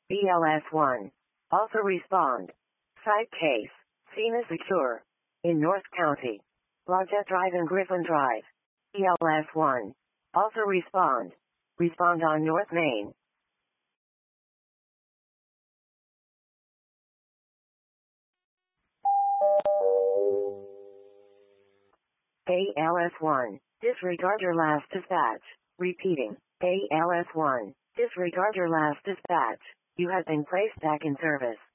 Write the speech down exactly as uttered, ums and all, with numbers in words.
B L S one. Also respond. Site case. Sina Secure. In North County. Blodgett Drive and Griffin Drive. B L S one. Also respond. Respond on North Main. A L S one. Disregard your last dispatch. Repeating. A L S one. Disregard your last dispatch. You have been placed back in service.